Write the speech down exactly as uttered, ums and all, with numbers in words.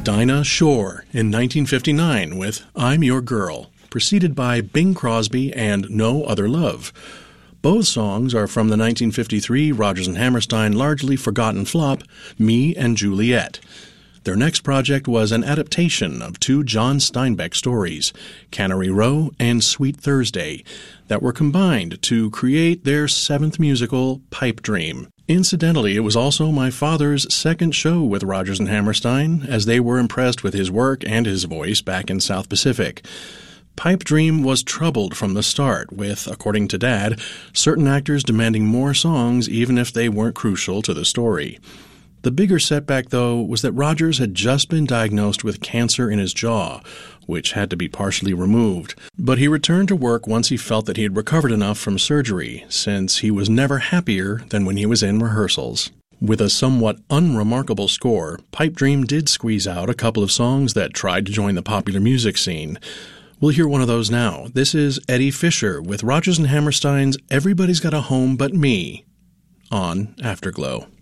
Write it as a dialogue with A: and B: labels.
A: Dinah Shore in nineteen fifty-nine with I'm Your Girl, preceded by Bing Crosby and No Other Love. Both songs are from the nineteen fifty-three Rodgers and Hammerstein largely forgotten flop, Me and Juliet. Their next project was an adaptation of two John Steinbeck stories, Cannery Row and Sweet Thursday, that were combined to create their seventh musical, Pipe Dream. Incidentally, it was also my father's second show with Rodgers and Hammerstein, as they were impressed with his work and his voice back in South Pacific. Pipe Dream was troubled from the start, with, according to Dad, certain actors demanding more songs even if they weren't crucial to the story. The bigger setback, though, was that Rodgers had just been diagnosed with cancer in his jaw, which had to be partially removed. But he returned to work once he felt that he had recovered enough from surgery, since he was never happier than when he was in rehearsals. With a somewhat unremarkable score, Pipe Dream did squeeze out a couple of songs that tried to join the popular music scene. We'll hear one of those now. This is Eddie Fisher with Rodgers and Hammerstein's Everybody's Got a Home But Me on Afterglow.